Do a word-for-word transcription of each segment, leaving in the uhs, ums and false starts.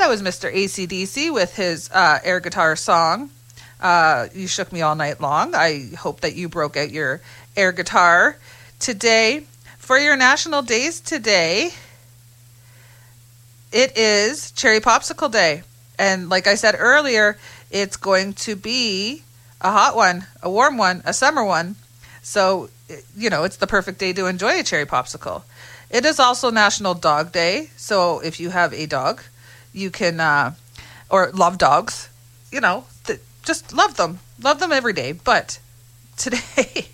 That was Mister A C D C with his uh, air guitar song, uh, You Shook Me All Night Long. I hope that you broke out your air guitar today. For your national days today, it is Cherry Popsicle Day. And like I said earlier, it's going to be a hot one, a warm one, a summer one. So, you know, it's the perfect day to enjoy a cherry popsicle. It is also National Dog Day. So if you have a dog, you can, uh, or love dogs, you know, th- just love them. Love them every day. But today,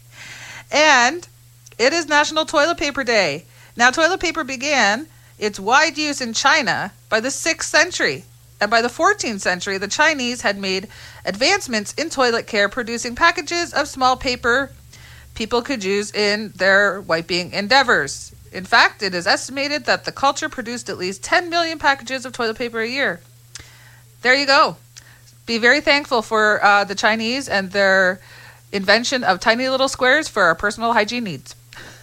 and it is National Toilet Paper Day. Now, toilet paper began its wide use in China by the sixth century. And by the fourteenth century, the Chinese had made advancements in toilet care, producing packages of small paper people could use in their wiping endeavors. In fact, it is estimated that the culture produced at least ten million packages of toilet paper a year. There you go. Be very thankful for uh, the Chinese and their invention of tiny little squares for our personal hygiene needs.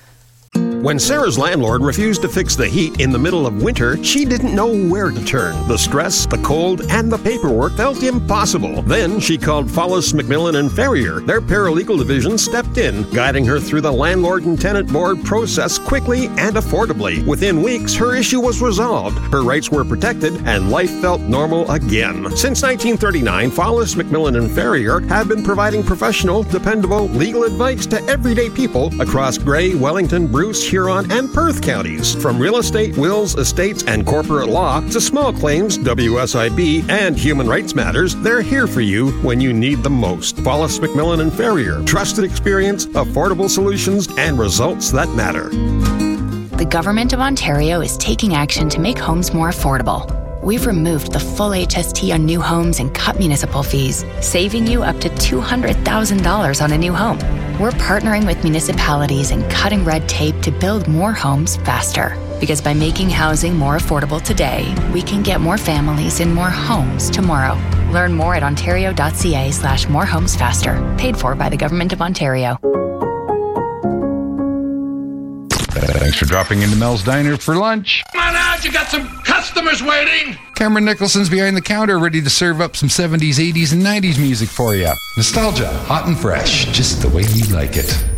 When Sarah's landlord refused to fix the heat in the middle of winter, she didn't know where to turn. The stress, the cold, and the paperwork felt impossible. Then she called Follis, McMillan and Ferrier. Their paralegal division stepped in, guiding her through the landlord and tenant board process quickly and affordably. Within weeks, her issue was resolved, her rights were protected, and life felt normal again. Since nineteen thirty-nine, Follis, McMillan and Ferrier have been providing professional, dependable legal advice to everyday people across Grey, Wellington, Bruce, Huron, and Perth counties. From real estate, wills, estates, and corporate law to small claims, W S I B, and human rights matters, they're here for you when you need them most. Follis, McMillan and Ferrier. Trusted experience, affordable solutions, and results that matter. The Government of Ontario is taking action to make homes more affordable. We've removed the full H S T on new homes and cut municipal fees, saving you up to two hundred thousand dollars on a new home. We're partnering with municipalities and cutting red tape to build more homes faster. Because by making housing more affordable today, we can get more families in more homes tomorrow. Learn more at ontario.ca slash more homes faster. Paid for by the Government of Ontario. Thanks for dropping into Mel's Diner for lunch. Come on out, you got some customers waiting. Cameron Nicholson's behind the counter, ready to serve up some seventies, eighties, and nineties music for you. Nostalgia, hot and fresh, just the way you like it.